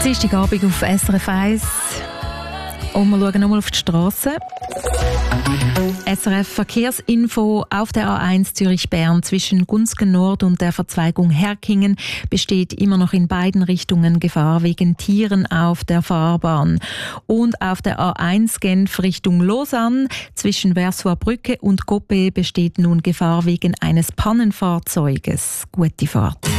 Dienstagabend auf SRF 1 und wir schauen nochmal auf die Strasse. SRF Verkehrsinfo: Auf der A1 Zürich-Bern zwischen Gunzgen Nord und der Verzweigung Herkingen besteht immer noch in beiden Richtungen Gefahr wegen Tieren auf der Fahrbahn. Und auf der A1 Genf Richtung Lausanne zwischen Versoix Brücke und Coppet besteht nun Gefahr wegen eines Pannenfahrzeuges. Gute Fahrt.